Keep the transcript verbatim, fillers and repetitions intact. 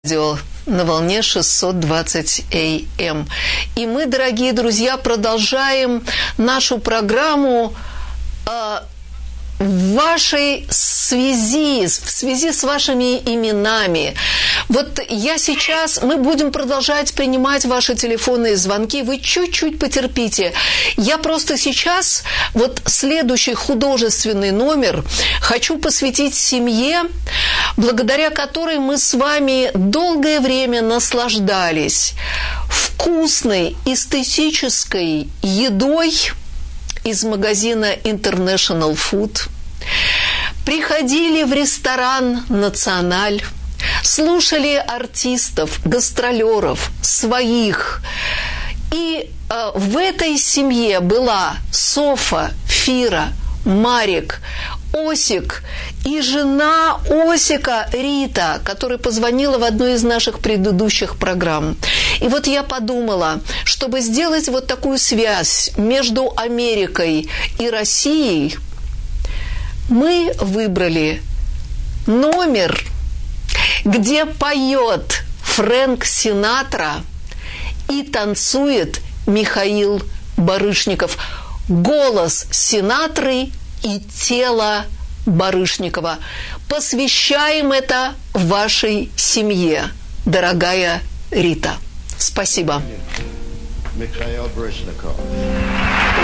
Радио на волне шестьсот двадцать эй эм. И мы, дорогие друзья, продолжаем нашу программу э, в вашей связи, в связи с вашими именами. Вот я сейчас, мы будем продолжать принимать ваши телефонные звонки. Вы чуть-чуть потерпите. Я просто сейчас, вот следующий художественный номер хочу посвятить семье, благодаря которой мы с вами долгое время наслаждались вкусной, эстетической едой из магазина International Food, приходили в ресторан «Националь», слушали артистов, гастролеров, своих. И э, в этой семье была Софа, Фира, Марик, Осик и жена Осика Рита, которая позвонила в одну из наших предыдущих программ. И вот я подумала, чтобы сделать вот такую связь между Америкой и Россией, мы выбрали номер, где поет Фрэнк Синатра и танцует Михаил Барышников. Голос Синатры и тело Барышникова. Посвящаем это вашей семье, дорогая Рита. Спасибо. Михаил Барышников.